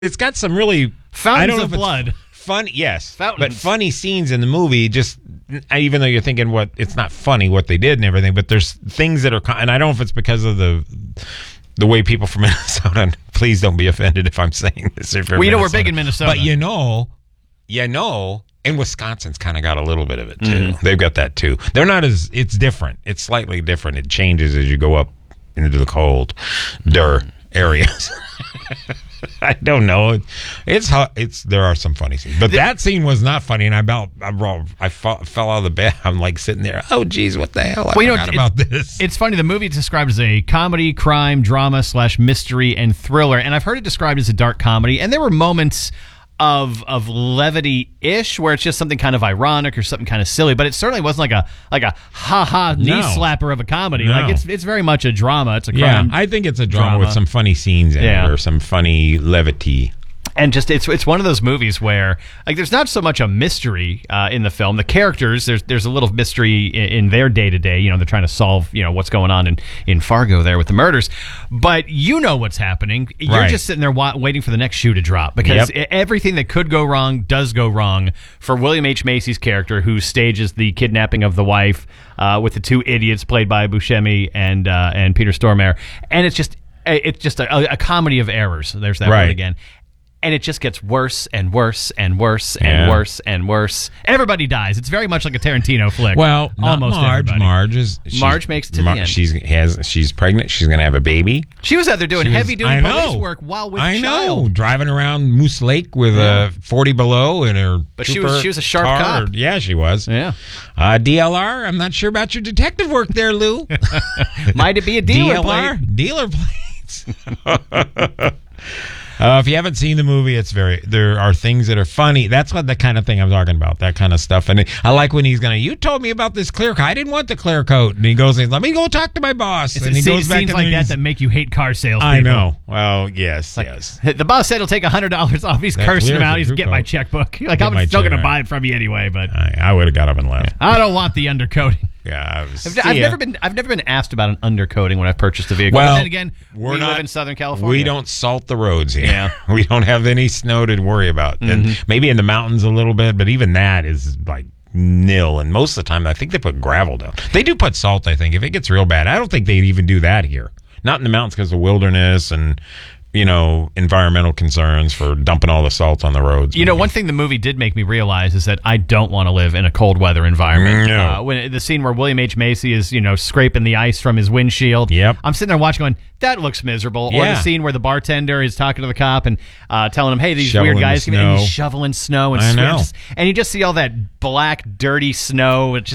It's got some really Fountains of blood. Fun, yes, Fountains. but funny scenes in the movie. Just even though you're thinking it's not funny what they did and everything, but there's things that are, and I don't know if it's because of the way people from Minnesota. And please don't be offended if I'm saying this. If Well, we're big in Minnesota, but and Wisconsin's kind of got a little bit of it too. Mm-hmm. They've got that too. They're not as. It's different. It's slightly different. It changes as you go up into the cold, areas. I don't know. It's hot. There are some funny scenes, but that scene was not funny. And I fell out of the bed. I'm like sitting there. Oh, geez, what the hell? I forgot about this. It's funny. The movie is described as a comedy, crime, drama / mystery and thriller, and I've heard it described as a dark comedy. And there were moments of levity-ish where it's just something kind of ironic or something kind of silly, but it certainly wasn't like a ha-ha knee slapper of a one. No. Like it's very much a drama. It's a crime. Yeah, I think it's a drama with some funny scenes in it or some funny levity. And just it's one of those movies where like there's not so much a mystery in the film. The characters, there's a little mystery in their day to day. They're trying to solve what's going on in Fargo there with the murders, but what's happening. You're just sitting there waiting for the next shoe to drop because everything that could go wrong does go wrong for William H. Macy's character, who stages the kidnapping of the wife with the two idiots played by Buscemi and Peter Stormare, and it's just a comedy of errors. There's that word again. And it just gets worse and worse and worse and worse and worse. Everybody dies. It's very much like a Tarantino flick. Well, almost Marge. Everybody. Marge makes it to the end. She's pregnant. She's going to have a baby. She was out there doing heavy-duty police work while with child. I know. Driving around Moose Lake with a 40 below in her But she was a sharp cop. Yeah, she was. Yeah. DLR, I'm not sure about your detective work there, Lou. Might it be a dealer plate? Dealer plates. If you haven't seen the movie, there are things that are funny. That's what the kind of thing I'm talking about, that kind of stuff. And I like when you told me about this clear coat. I didn't want the clear coat. And he goes, let me go talk to my boss. And he goes back scenes like that make you hate car salespeople. I know. Well, yes. The boss said he'll take $100 off. He's cursing him out. He's get my checkbook. I'm still going to buy it from you anyway. But I would have got up and left. I don't want the undercoating. Yeah, I've never been asked about an undercoating when I've purchased a vehicle. Well, but then again, we live in Southern California. We don't salt the roads here. Yeah. We don't have any snow to worry about. Mm-hmm. And maybe in the mountains a little bit, but even that is like nil. And most of the time, I think they put gravel down. They do put salt, I think, if it gets real bad. I don't think they'd even do that here. Not in the mountains because of wilderness and environmental concerns for dumping all the salt on the roads. One thing the movie did make me realize is that I don't want to live in a cold weather environment. No. When the scene where William H. Macy is, scraping the ice from his windshield. Yep. I'm sitting there watching going, that looks miserable. Yeah. Or the scene where the bartender is talking to the cop and telling him, hey, these shoveling weird guys, and he's shoveling snow and swift. And you just see all that black, dirty snow. It just,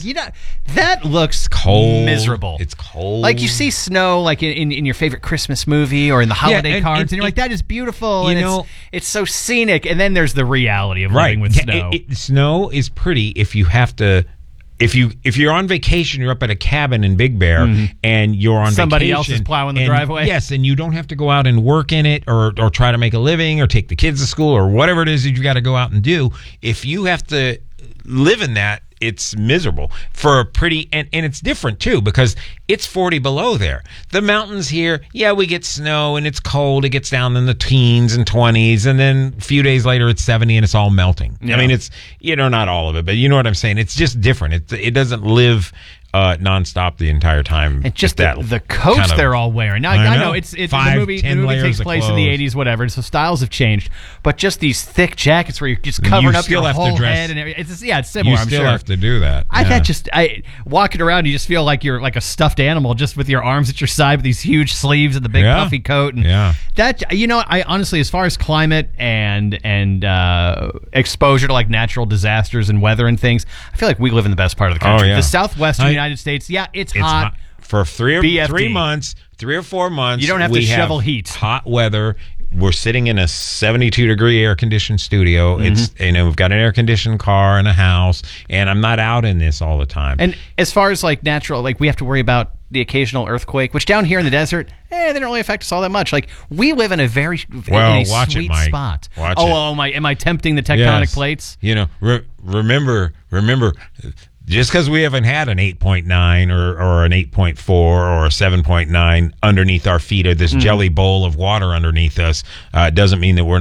that looks cold. Miserable. It's cold. Like you see snow like in your favorite Christmas movie or in the holiday cards, and you're like, that is beautiful. And it's so scenic. And then there's the reality of living with snow. Snow is pretty if you have to. If you're on vacation, you're up at a cabin in Big Bear, and you're on somebody vacation, else is plowing the driveway. Yes, and you don't have to go out and work in it or try to make a living or take the kids to school or whatever it is that you got to go out and do. If you have to live in that, it's miserable for a pretty, and it's different too because it's 40 below there. The mountains here, we get snow and it's cold. It gets down in the teens and 20s, and then a few days later it's 70 and it's all melting. Yeah. I mean, it's not all of it, but you know what I'm saying. It's just different. It doesn't live nonstop the entire time. And just the coats they're all wearing. Now I know it's Five, the movie takes place in the 80s, whatever. So styles have changed, but just these thick jackets where you're just covering up your whole head and everything. It's similar. You still have to do that. I walking around, you just feel like you're like a stuffed animal, just with your arms at your side with these huge sleeves and the big puffy coat. And that I honestly, as far as climate and exposure to like natural disasters and weather and things, I feel like we live in the best part of the country. The Southwestern United States, it's hot. For 3 or 4 months. You don't have to shovel heat. Hot weather. We're sitting in a 72-degree air-conditioned studio. It's we've got an air-conditioned car and a house, and I'm not out in this all the time. And as far as like natural, like we have to worry about the occasional earthquake, which down here in the desert, they don't really affect us all that much. Like we live in a very sweet spot. Am I tempting the tectonic plates? Remember. Just because we haven't had an 8.9 or an 8.4 or a 7.9 underneath our feet, or this jelly bowl of water underneath us, doesn't mean that we're